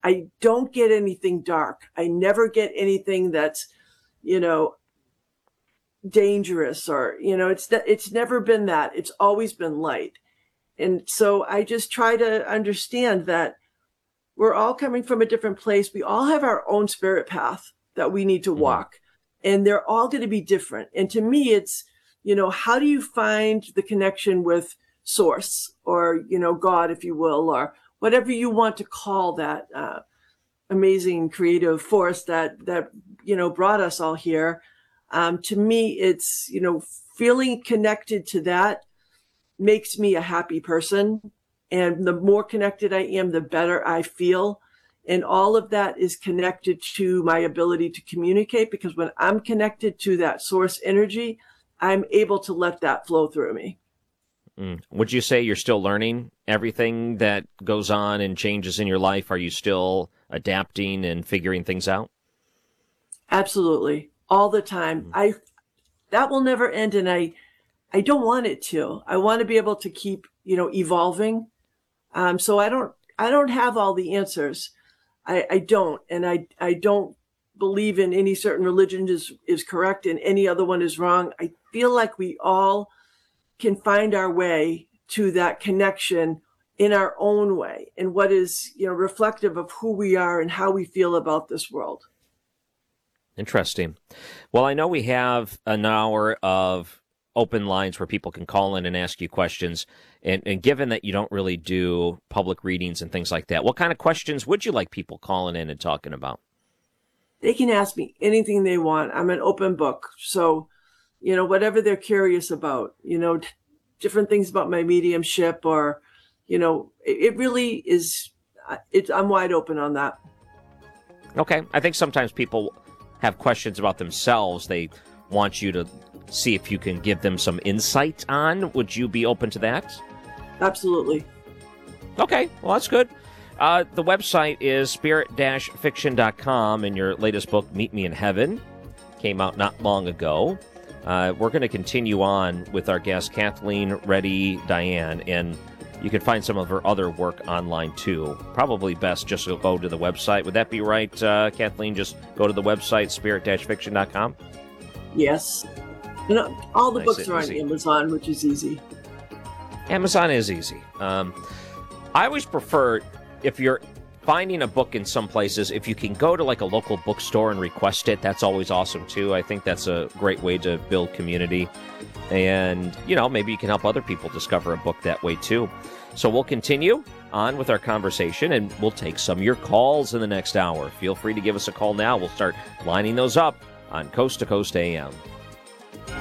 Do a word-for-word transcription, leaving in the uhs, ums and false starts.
I don't get anything dark. I never get anything that's, you know, dangerous or, you know, it's, it's never been that. It's always been light. And so I just try to understand that we're all coming from a different place. We all have our own spirit path that we need to walk, mm-hmm. and they're all going to be different. And to me, it's, you know, how do you find the connection with source or, you know, God, if you will, or whatever you want to call that uh, amazing creative force that, that, you know, brought us all here. Um, to me, it's, you know, feeling connected to that makes me a happy person. And the more connected I am, the better I feel. And all of that is connected to my ability to communicate, because when I'm connected to that source energy, I'm able to let that flow through me. Mm. Would you say you're still learning everything that goes on and changes in your life? Are you still adapting and figuring things out? Absolutely. All the time. Mm. I, that will never end. And I, I don't want it to. I want to be able to keep, you know, evolving. Um, so I don't, I don't have all the answers. I, I don't. And I, I don't believe in any certain religion is, is correct and any other one is wrong. I feel like we all can find our way to that connection in our own way, and what is, you know, reflective of who we are and how we feel about this world. Interesting. Well, I know we have an hour of open lines where people can call in and ask you questions. And, and given that you don't really do public readings and things like that, what kind of questions would you like people calling in and talking about? They can ask me anything they want. I'm an open book. So, you know, whatever they're curious about, you know, t- different things about my mediumship, or, you know, it, it really is, it, I'm wide open on that. Okay. I think sometimes people have questions about themselves. They want you to see if you can give them some insight on. Would you be open to that? Absolutely. Okay. Well, that's good. Uh, the website is spirit dash fiction dot com, and your latest book, Meet Me in Heaven, came out not long ago. Uh, we're going to continue on with our guest, Kathleen Reddy Diane, and you can find some of her other work online, too. Probably best just to go to the website. Would that be right, uh, Kathleen? Just go to the website, spirit dash fiction dot com? Yes. You know, all the nice, books are on easy. Amazon, which is easy. Amazon is easy. Um, I always prefer, if you're finding a book in some places, if you can go to like a local bookstore and request it, that's always awesome too. I think that's a great way to build community. And, you know, maybe you can help other people discover a book that way too. So we'll continue on with our conversation, and we'll take some of your calls in the next hour. Feel free to give us a call now. We'll start lining those up on Coast to Coast A M.